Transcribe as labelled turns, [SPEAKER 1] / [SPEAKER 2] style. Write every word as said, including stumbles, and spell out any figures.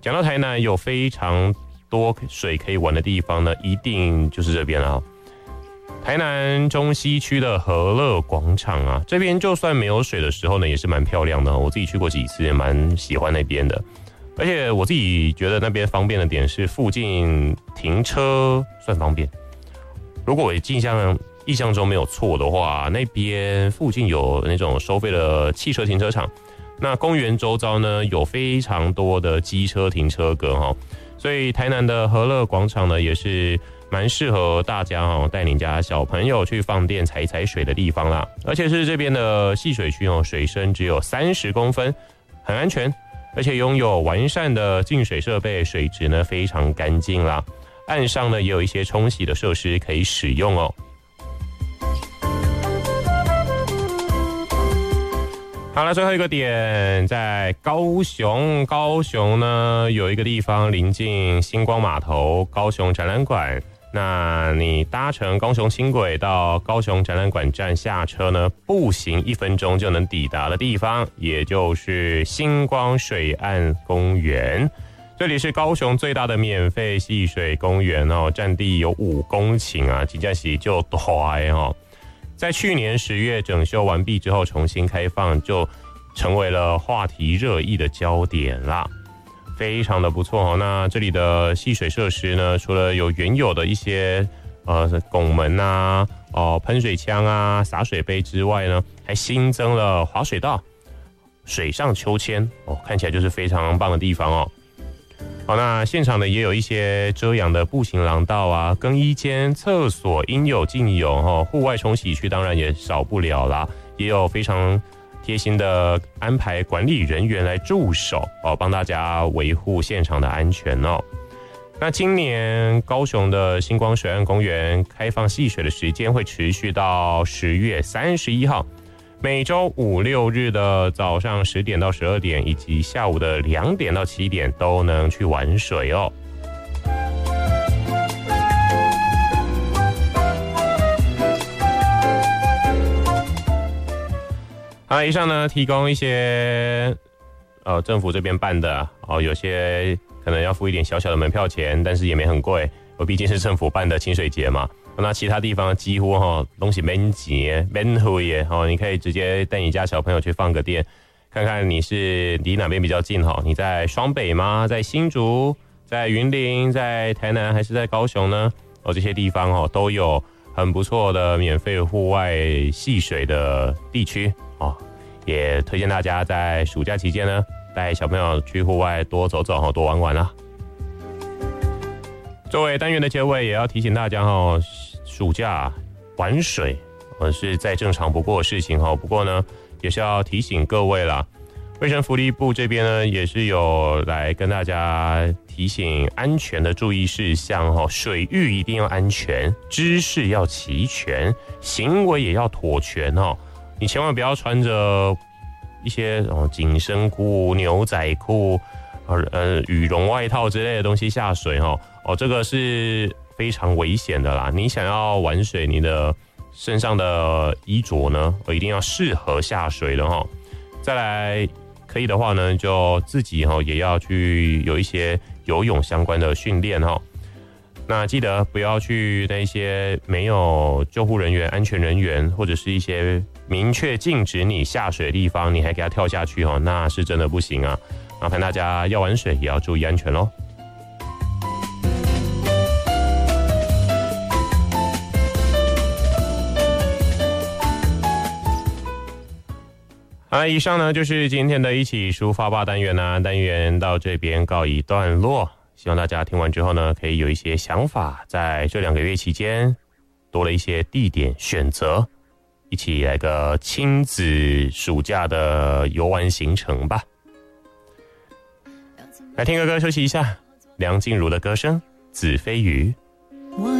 [SPEAKER 1] 讲到台南有非常多水可以玩的地方呢，一定就是这边了、哦。台南中西区的和乐广场啊，这边就算没有水的时候呢，也是蛮漂亮的、哦。我自己去过几次，也蛮喜欢那边的。而且我自己觉得那边方便的点是，附近停车算方便。如果我印象印象中没有错的话，那边附近有那种收费的汽车停车场。那公园周遭呢，有非常多的机车停车格哈，所以台南的和乐广场呢，也是蛮适合大家哦，带你家小朋友去放电踩一踩水的地方啦。而且是这边的戏水区哦，水深只有三十公分，很安全，而且拥有完善的净水设备，水质呢非常干净啦。岸上呢也有一些冲洗的设施可以使用哦。好了，最后一个点在高雄，高雄呢有一个地方临近星光码头、高雄展览馆。那你搭乘高雄轻轨到高雄展览馆站下车呢，步行一分钟就能抵达的地方，也就是星光水岸公园。这里是高雄最大的免费戏水公园哦，占地有五公顷啊，真的是就大哦。在去年十月整修完毕之后重新开放，就成为了话题热议的焦点啦，非常的不错哦。那这里的戏水设施呢，除了有原有的一些呃拱门啊、哦喷水枪啊、洒水杯之外呢，还新增了滑水道、水上秋千哦，看起来就是非常棒的地方哦。好，那现场呢也有一些遮阳的步行廊道啊、更衣间、厕所应有尽有哈，户外冲洗区当然也少不了啦，也有非常贴心的安排管理人员来驻守哦，帮大家维护现场的安全哦。那今年高雄的星光水岸公园开放戏水的时间会持续到十月三十一号。每周五六日的早上十点到十二点，以及下午的两点到七点都能去玩水哦。好，以上呢提供一些呃政府这边办的哦，有些可能要付一点小小的门票钱，但是也没很贵，我毕竟是政府办的清水节嘛。那其他地方几乎哈东西免钱免费耶哦，你可以直接带你家小朋友去放个电，看看你是离哪边比较近哈？你在双北吗？在新竹、在云林、在台南还是在高雄呢？哦，这些地方哦都有很不错的免费户外戏水的地区哦，也推荐大家在暑假期间呢带小朋友去户外多走走哈，多玩玩啦。作为单元的结尾，也要提醒大家哈，暑假玩水呃是再正常不过的事情哈。不过呢，也是要提醒各位啦，卫生福利部这边呢也是有来跟大家提醒安全的注意事项哈。水域一定要安全，知识要齐全，行为也要妥全哈。你千万不要穿着一些哦紧身裤、牛仔裤、呃羽绒外套之类的东西下水哈。哦，这个是非常危险的啦！你想要玩水，你的身上的衣着呢，一定要适合下水的哈。再来，可以的话呢，就自己哈也要去有一些游泳相关的训练哈。那记得不要去那些没有救护人员、安全人员或者是一些明确禁止你下水的地方，你还给他跳下去哈，那是真的不行啊！麻烦大家要玩水也要注意安全咯。好，以上呢就是今天的一起抒发吧单元啊，单元到这边告一段落。希望大家听完之后呢，可以有一些想法，在这两个月期间多了一些地点选择，一起来个亲子暑假的游玩行程吧。来听个歌休息一下，梁静茹的歌声《子非鱼》。